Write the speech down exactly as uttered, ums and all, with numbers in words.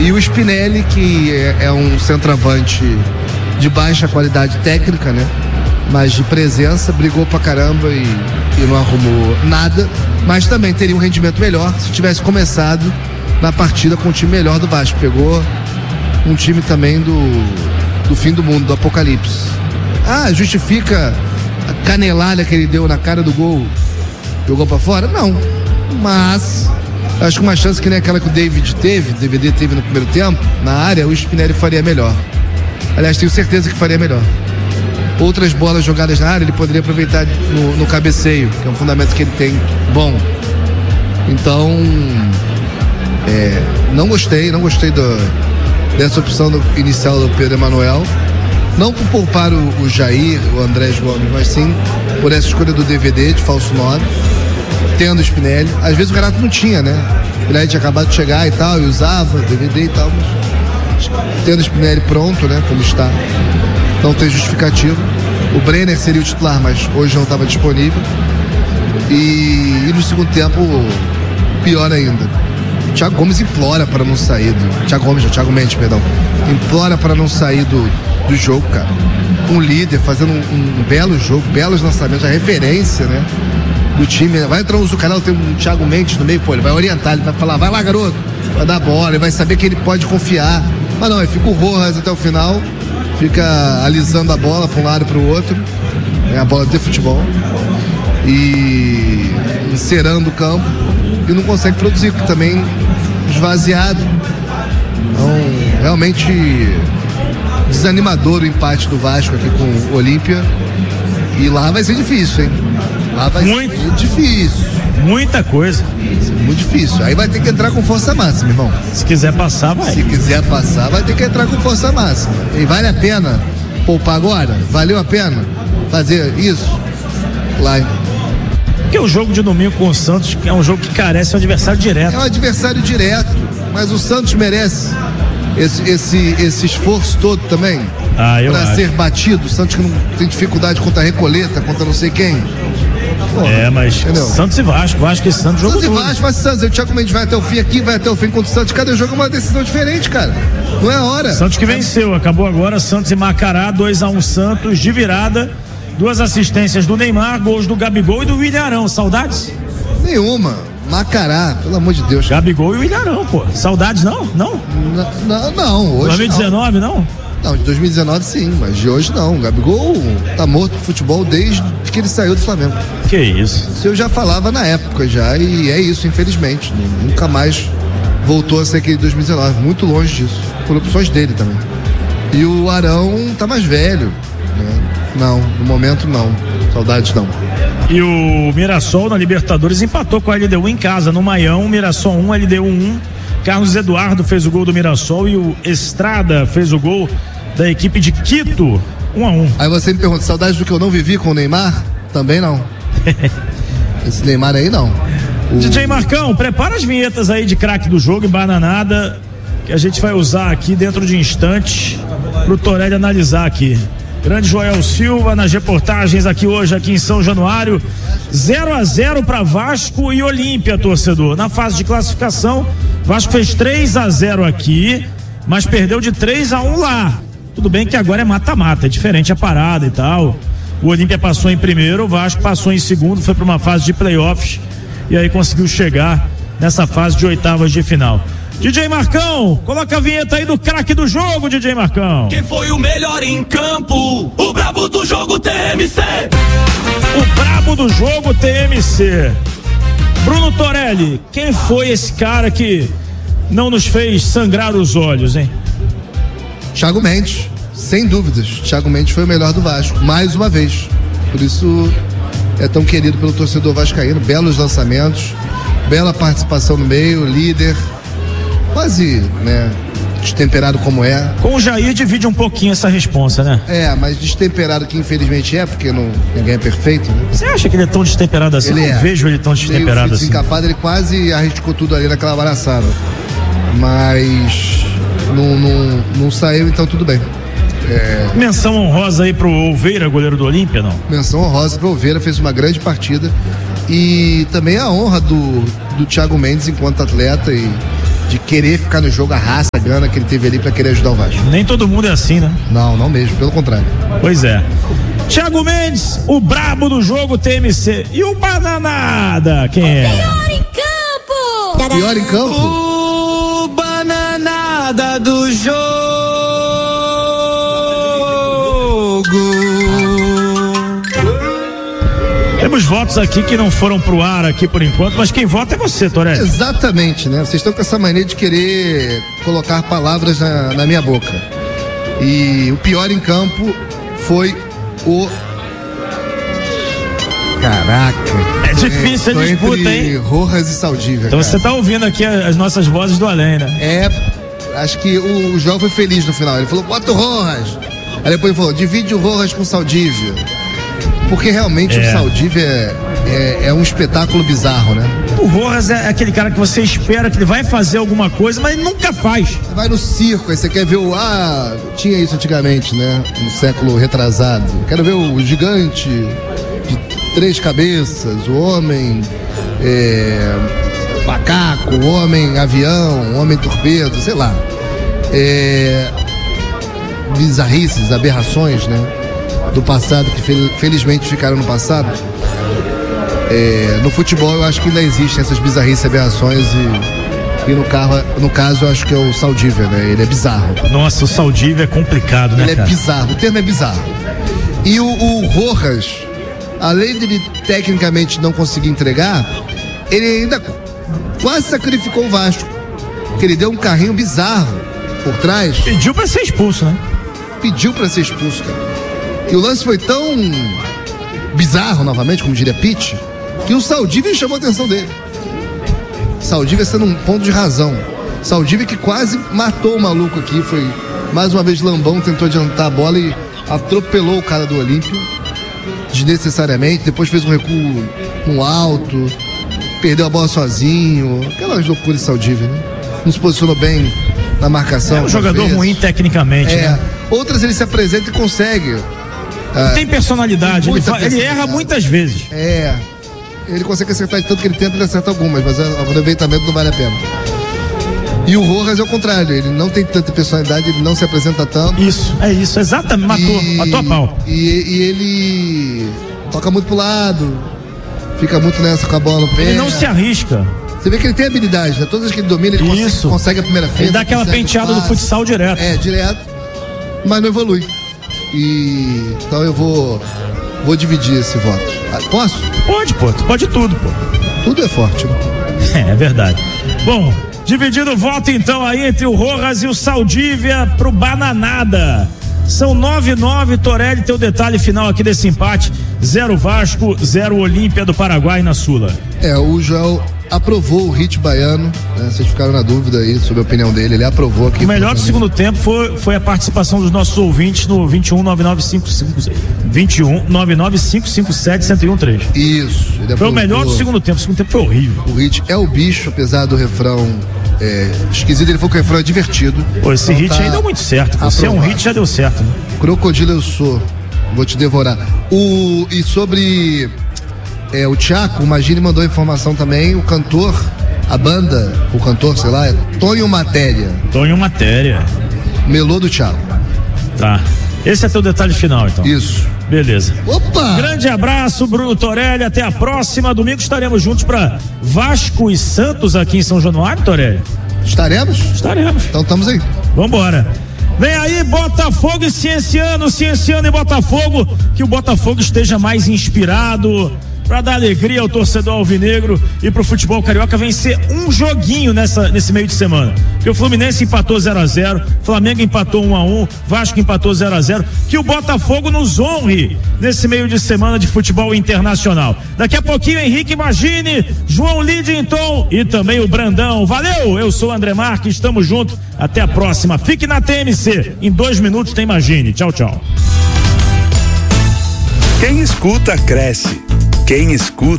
E o Spinelli, que é, é um centroavante de baixa qualidade técnica, né? Mas de presença, brigou pra caramba e, e não arrumou nada. Mas também teria um rendimento melhor se tivesse começado na partida com um time melhor do Vasco. Pegou um time também do, do fim do mundo, do apocalipse. Ah, justifica a canelada que ele deu na cara do gol, jogou pra fora? Não, mas acho que uma chance que nem aquela que o David teve, o D V D teve no primeiro tempo, na área, o Spinelli faria melhor. Aliás, tenho certeza que faria melhor. Outras bolas jogadas na área ele poderia aproveitar no, no cabeceio, que é um fundamento que ele tem bom. Então, é, não gostei, não gostei do, dessa opção do, inicial do Pedro Emanuel. Não por poupar o, o Jair, o Andrés Gomes, mas sim por essa escolha do D V D de falso nove, tendo o Spinelli. Às vezes o Renato não tinha, né? O Spinelli tinha acabado de chegar e tal, e usava D V D e tal, mas tendo o Spinelli pronto, né? Como está, não tem justificativo. O Brenner seria o titular, mas hoje não estava disponível. E, e no segundo tempo, pior ainda. O Thiago Gomes implora para não sair do... Thiago Gomes, Thiago Mendes, perdão. Implora para não sair do, do jogo, cara. Um líder fazendo um, um belo jogo, belos lançamentos, a referência, né? Do time. Vai entrar um Zucarello, tem um Thiago Mendes no meio, pô, ele vai orientar, ele vai falar, vai lá, garoto, vai dar bola, ele vai saber que ele pode confiar. Mas não, ele fica o Rojas até o final, fica alisando a bola para um lado e para o outro, é a bola de futebol, e encerando o campo, e não consegue produzir, porque também esvaziado. Então, realmente desanimador o empate do Vasco aqui com o Olímpia, e lá vai ser difícil, hein? Lá vai Muito. ser difícil. Muita coisa. Muito difícil. Aí vai ter que entrar com força máxima, irmão. Se quiser passar, vai. Se quiser passar, vai ter que entrar com força máxima. E vale a pena poupar agora? Valeu a pena fazer isso? Lá. Porque o jogo de domingo com o Santos é um jogo que carece um adversário direto. É um adversário direto, mas o Santos merece esse, esse, esse esforço todo também. Ah, eu pra acho. ser batido. O Santos que não tem dificuldade contra a Recoleta, contra não sei quem. Porra, é, mas entendeu? Santos e Vasco, Vasco e Santos, jogo Santos tudo. e Vasco, mas Santos, o Thiago Mendes vai até o fim aqui, vai até o fim contra o Santos. Cada jogo é uma decisão diferente, cara. Não é a hora. Santos que venceu, acabou agora, Santos e Macará, dois a um Santos, de virada, duas assistências do Neymar, gols do Gabigol e do William Arão. Saudades? Nenhuma. Macará, pelo amor de Deus. Gabigol e William Arão, pô. Saudades não? Não? N- não, não, hoje dois mil e dezenove, não? não? Não, de dois mil e dezenove sim, mas de hoje não. O Gabigol tá morto pro futebol desde que ele saiu do Flamengo. Que isso. Isso eu já falava na época já, e é isso, infelizmente. Nunca mais voltou a ser aquele dois mil e dezenove, muito longe disso, por opções dele também. E o Arão tá mais velho, né? Não, no momento não, saudades não. E o Mirassol na Libertadores empatou com a L D U em casa, no Maião, Mirassol um, L D U um. Carlos Eduardo fez o gol do Mirassol e o Estrada fez o gol da equipe de Quito, um a um. Aí você me pergunta, saudades do que eu não vivi com o Neymar? Também não. Esse Neymar aí não. O... D J Marcão, prepara as vinhetas aí de craque do jogo e bananada, que a gente vai usar aqui dentro de instantes pro Torelli analisar aqui. Grande Joel Silva nas reportagens aqui hoje, aqui em São Januário. zero a zero para Vasco e Olímpia, torcedor. Na fase de classificação, Vasco fez três a zero aqui, mas perdeu de três a um lá. Tudo bem que agora é mata-mata, é diferente a parada e tal. O Olímpia passou em primeiro, o Vasco passou em segundo, foi para uma fase de playoffs e aí conseguiu chegar nessa fase de oitavas de final. D J Marcão, coloca a vinheta aí do craque do jogo, D J Marcão. Quem foi o melhor em campo? O brabo do jogo T M C. O brabo do jogo T M C. Bruno Torelli, quem foi esse cara que não nos fez sangrar os olhos, hein? Thiago Mendes, sem dúvidas. Thiago Mendes foi o melhor do Vasco, mais uma vez. Por isso é tão querido pelo torcedor vascaíno. Belos lançamentos, bela participação no meio, líder, quase, né, destemperado como é. Com o Jair divide um pouquinho essa responsa, né? É, mas destemperado que infelizmente é, porque não, ninguém é perfeito, né? Você acha que ele é tão destemperado assim? Ele Eu não é. vejo ele tão destemperado Meio assim. desencapado, ele quase arriscou tudo ali naquela abraçada. Mas não, não, não saiu, então tudo bem. É... Menção honrosa aí pro Olveira, goleiro do Olímpia, não? Menção honrosa pro Olveira, fez uma grande partida. E também a honra do, do Thiago Mendes enquanto atleta e de querer ficar no jogo, a raça, a gana que ele teve ali pra querer ajudar o Vasco. Nem todo mundo é assim, né? Não, não mesmo, pelo contrário. Pois é. Thiago Mendes, o brabo do jogo T M C. E o Bananada, quem é? Pior em campo! Pior em campo? O Bananada do jogo. Temos votos aqui que não foram pro ar aqui por enquanto, mas quem vota é você, Torelli. Exatamente, né? Vocês estão com essa mania de querer colocar palavras na, na minha boca. E o pior em campo foi o... Caraca. É difícil a disputa, entre hein? Rojas e Saldívia. Então cara. você tá ouvindo aqui as nossas vozes do além, né? É, acho que o, o João foi feliz no final. Ele falou, bota o Rojas. Aí depois ele falou, divide o Rojas com o Saldívia. Porque realmente É. o Saldívia é, é, é um espetáculo bizarro, né? O Rojas é aquele cara que você espera que ele vai fazer alguma coisa, mas ele nunca faz. Você vai no circo, aí você quer ver o... Ah, tinha isso antigamente, né? No século retrasado. Quero ver o gigante de três cabeças, o homem é, macaco, o homem avião, o homem torpedo, sei lá. É, bizarrices, aberrações, né? Do passado, que fel- felizmente ficaram no passado. É, no futebol eu acho que ainda existem essas bizarrices, aberrações e, e no, carro, no caso eu acho que é o Saldívia, né? Ele é bizarro. Nossa, o Saldívia é complicado, né, Ele é cara? bizarro, o termo é bizarro. E o, o Rojas, além de ele tecnicamente não conseguir entregar, ele ainda quase sacrificou o Vasco. Que ele deu um carrinho bizarro por trás, Pediu pra ser expulso, né? pediu pra ser expulso, cara. E o lance foi tão bizarro, novamente, como diria Pitt, que o Saldívia chamou a atenção dele. Saldívia sendo um ponto de razão. Saldívia que quase matou o maluco aqui, foi mais uma vez lambão, tentou adiantar a bola e atropelou o cara do Olímpio desnecessariamente, depois fez um recuo no alto, perdeu a bola sozinho, aquelas loucuras de Saldívia, né? Não se posicionou bem na marcação. É um jogador às vezes. ruim tecnicamente, É, né? outras ele se apresenta e consegue. Tem personalidade, ele, muita fa- ele erra personalidade. muitas vezes. É, ele consegue acertar de tanto que ele tenta, ele acerta algumas, mas o aproveitamento não vale a pena. E o Rojas é o contrário, ele não tem tanta personalidade, ele não se apresenta tanto. Isso, é isso, exatamente, matou, e, matou a pau. E, e ele toca muito pro lado, fica muito nessa com a bola no pé. Ele não se arrisca. Você vê que ele tem habilidade, né? Todas as que ele domina, ele consegue, Isso. consegue a primeira feita. Ele dá aquela consegue o penteada do passe. futsal direto. É, direto, mas não evolui. E então eu vou vou dividir esse voto. Ah, posso? Pode, pô, tu pode tudo, pô. Tudo é forte, né? É, é verdade. Bom, dividido o voto então aí entre o Rojas e o Saldívia pro Bananada. São nove a nove, Torelli, teu detalhe final aqui desse empate. Zero Vasco, zero Olímpia do Paraguai na Sula. É, o Joel aprovou o hit baiano, né? Vocês ficaram na dúvida aí sobre a opinião dele, ele aprovou aqui. O melhor do segundo tempo foi, foi a participação dos nossos ouvintes no vinte e um nove nove cinco cinco vinte e um nove nove cinco cinco sete um zero um três. Isso. Ele Foi o aprovou. melhor do segundo tempo. O segundo tempo foi horrível. O hit é o bicho, apesar do refrão é, esquisito, ele falou que o refrão é divertido. Pô, esse Então hit tá aí deu muito certo. pô. Se é um aprovado. hit, já deu certo, né? Crocodilo eu sou, vou te devorar. O, e sobre é, o Tchaco, o Magini mandou informação também, o cantor, a banda, o cantor, sei lá, é Tonho Matéria, Tonho Matéria. melô do Tchaco. Tá. Esse é teu detalhe final, então. Isso. Beleza. Opa! Grande abraço, Bruno Torelli. Até a próxima. Domingo estaremos juntos para Vasco e Santos aqui em São Januário, Torelli. Estaremos? Estaremos. Então estamos aí. Vambora. Vem aí, Botafogo e Cienciano, Cienciano e Botafogo. Que o Botafogo esteja mais inspirado para dar alegria ao torcedor alvinegro e pro futebol carioca vencer um joguinho nessa, nesse meio de semana. Que o Fluminense empatou zero a zero, Flamengo empatou um a um, Vasco empatou zero a zero. Que o Botafogo nos honre nesse meio de semana de futebol internacional. Daqui a pouquinho, Henrique Magini, João Lidington e também o Brandão. Valeu, eu sou o André Marques, estamos juntos. Até a próxima. Fique na T M C. Em dois minutos tem Magini. Tchau, tchau. Quem escuta, cresce. Quem escuta